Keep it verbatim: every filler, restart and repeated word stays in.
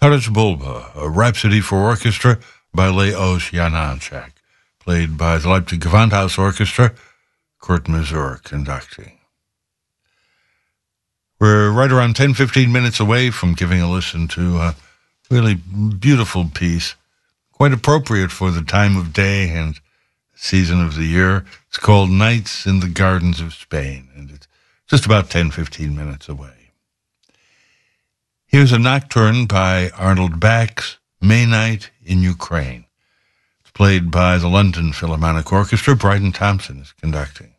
Tarec Bulba, a Rhapsody for Orchestra by Leos Janáček, played by the Leipzig Gewandhaus Orchestra, Kurt Masur conducting. We're right around ten, fifteen minutes away from giving a listen to a really beautiful piece, quite appropriate for the time of day and season of the year. It's called Nights in the Gardens of Spain, and it's just about ten, fifteen minutes away. Here's a nocturne by Arnold Bax, May Night in Ukraine. It's played by the London Philharmonic Orchestra. Bryden Thompson is conducting.